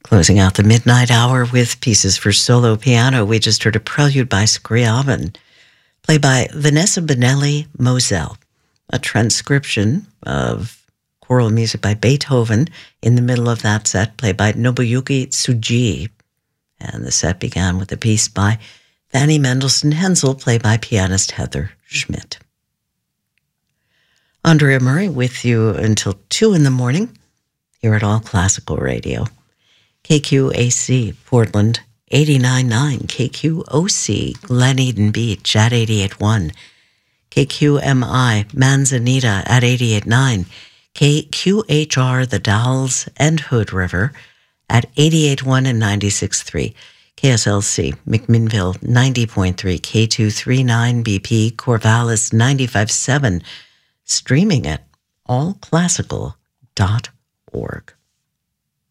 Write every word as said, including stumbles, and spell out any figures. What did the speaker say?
Closing out the midnight hour with pieces for solo piano, we just heard a prelude by Scriabin, played by Vanessa Benelli Moselle, a transcription of choral music by Beethoven in the middle of that set, played by Nobuyuki Tsuji. And the set began with a piece by Fanny Mendelssohn Hensel, played by pianist Heather Schmidt. Andrea Murray with you until two in the morning here at All Classical Radio. K Q A C, Portland, eighty-nine point nine. K Q O C, Glen Eden Beach at eighty-eight point one. K Q M I, Manzanita at eighty-eight point nine. K Q H R, The Dalles and Hood River at eighty-eight point one and ninety-six point three. K S L C, McMinnville, ninety point three. K two thirty-nine B P, Corvallis, ninety-five point seven. Streaming at all classical dot org.